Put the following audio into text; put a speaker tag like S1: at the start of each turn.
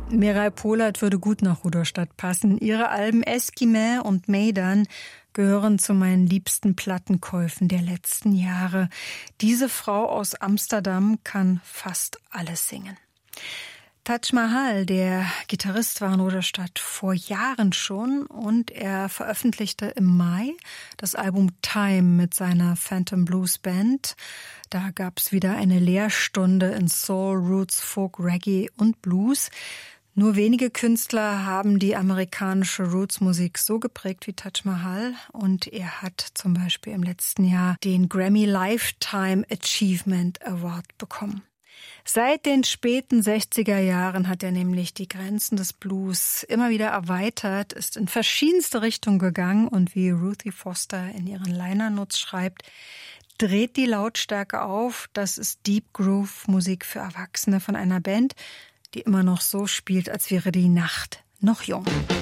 S1: Mireille Pohlert würde gut nach Rudolstadt passen. Ihre Alben Eskimä und Meydan gehören zu meinen liebsten Plattenkäufen der letzten Jahre. Diese Frau aus Amsterdam kann fast alles singen. Taj Mahal, der Gitarrist, war in Rudolstadt vor Jahren schon und er veröffentlichte im Mai das Album Time mit seiner Phantom Blues Band. Da gab's wieder eine Lehrstunde in Soul, Roots, Folk, Reggae und Blues. Nur wenige Künstler haben die amerikanische Roots-Musik so geprägt wie Taj Mahal und er hat zum Beispiel im letzten Jahr den Grammy Lifetime Achievement Award bekommen. Seit den späten 60er Jahren hat er nämlich die Grenzen des Blues immer wieder erweitert, ist in verschiedenste Richtungen gegangen und wie Ruthie Foster in ihren Liner Notes schreibt, dreht die Lautstärke auf, das ist Deep Groove Musik für Erwachsene von einer Band, die immer noch so spielt, als wäre die Nacht noch jung.